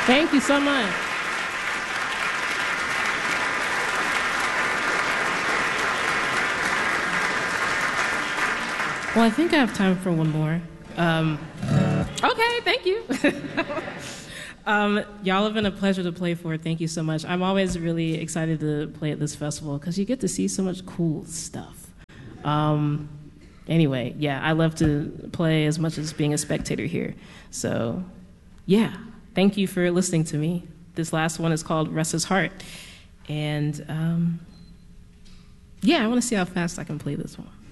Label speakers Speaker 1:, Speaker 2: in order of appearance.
Speaker 1: Thank you so much. Well, I think I have time for one more. Okay, thank you. Y'all have been a pleasure to play for. Thank you so much. I'm always really excited to play at this festival because you get to see so much cool stuff. Anyway, yeah, I love to play as much as being a spectator here. So, yeah, thank you for listening to me. This last one is called Restless Heart. And, yeah, I want to see how fast I can play this one.